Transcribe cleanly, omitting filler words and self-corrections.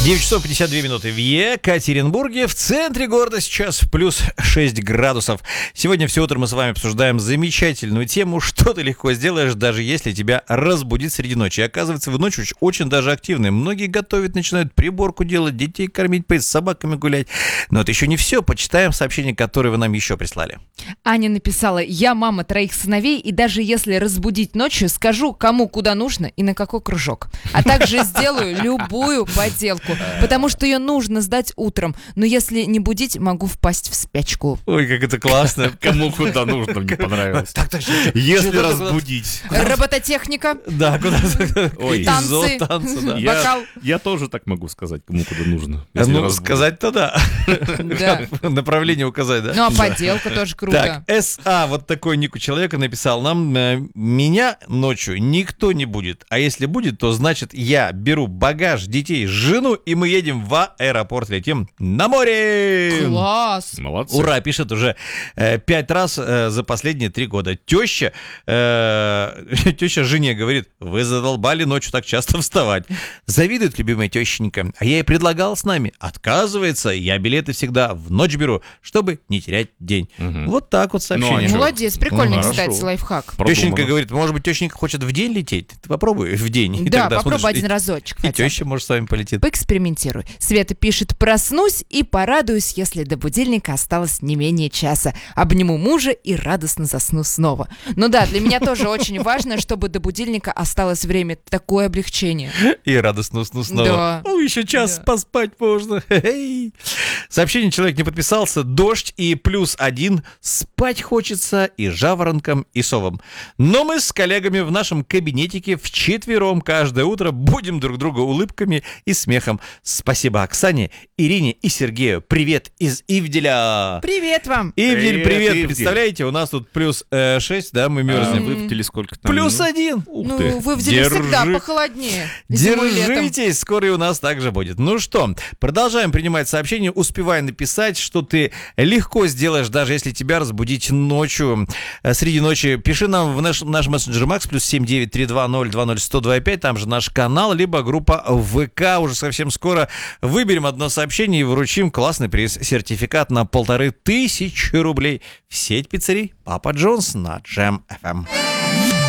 9 часов 52 минуты в Екатеринбурге. В центре города сейчас плюс 6 градусов. Сегодня все утро мы с вами обсуждаем замечательную тему, что ты легко сделаешь, даже если тебя разбудит среди ночи. И оказывается, вы ночью очень даже активны. Многие готовят, начинают приборку делать, детей кормить, с собаками гулять. Но это еще не все. Почитаем сообщения, которые вы нам еще прислали. Аня написала: я мама 3 сыновей, и даже если разбудить ночью, скажу, кому куда нужно и на какой кружок. А также сделаю любую поделку, потому что ее нужно сдать утром. Но если не будить, могу впасть в спячку. Ой, как это классно. Кому куда нужно, мне понравилось. Если разбудить. Робототехника, Да, куда-то. Ой. танцы, Да. вокал. Я тоже так могу сказать, кому куда нужно. Ну, сказать-то да. Да. Направление указать, да? Ну а поделка тоже круто. Так, СА, вот такой ник у человека написал нам: меня ночью никто не будет, а если будет, то значит я беру багаж, детей, жену, и мы едем в аэропорт, летим на море. Класс. Молодцы. Ура, пишет уже 5 раз за последние 3 года. Теща жене говорит: вы задолбали ночью так часто вставать. Завидует любимая тещенька. А я ей предлагал с нами. Отказывается. Я билеты всегда в ночь беру, чтобы не терять день. Вот так вот сообщение. Ну, Молодец, прикольный, Хорошо. кстати, лайфхак. Тещенька говорит: может быть, тещенька хочет в день лететь? Ты попробуй в день. И Да, тогда попробуй смотришь, один разочек. И хотя бы. теща, может, с вами полетит. Поэкспериментируй. Света пишет: проснусь и порадуюсь, если до будильника осталось не менее часа. Обниму мужа и радостно засну снова. Ну да, для меня тоже очень важно, чтобы до будильника осталось время. Такое облегчение. И радостно усну снова. Да. Ну, еще час поспать можно. Хе-хей. Сообщение человек не подписался. Дождь и +1. Спать хочется и жаворонкам, и совам. Но мы с коллегами в нашем кабинетике вчетвером каждое утро будем друг друга улыбками и смехом. Спасибо Оксане, Ирине и Сергею. Привет из Ивделя. Привет вам. Ивдель, привет. Ивдель. Представляете, у нас тут +6, да, мы мерзнем. Вы в телесколько там? +1. Ух ты. Ну, вы в деле всегда Держи. похолоднее. Зимой и летом. Держитесь, скоро и у нас также будет. Ну что, продолжаем принимать сообщения. Успевай написать, что ты легко сделаешь, даже если тебя разбудить ночью, среди ночи. Пиши нам в наш мессенджер Макс +7 932 020 125. Там же наш канал, либо группа ВК. Уже совсем скоро выберем одно сообщение и вручим классный приз. Сертификат на 1500 рублей в сеть пиццерий Папа Джонс на Джем FM.